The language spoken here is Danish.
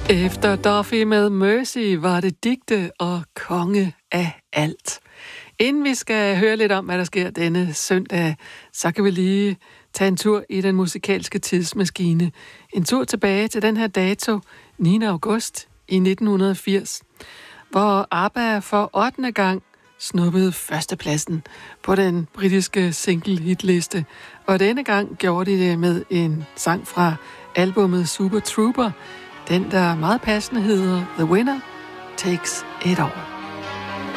Efter Duffy med Mercy var det digte og konge af alt. Inden vi skal høre lidt om, hvad der sker denne søndag, så kan vi lige tage en tur i den musikalske tidsmaskine. En tur tilbage til den her dato, 9. august i 1980, hvor ABBA for 8. gang snuppede førstepladsen på den britiske single-hitliste. Og denne gang gjorde de det med en sang fra albumet Super Trooper, den der meget passende hedder The Winner Takes It All.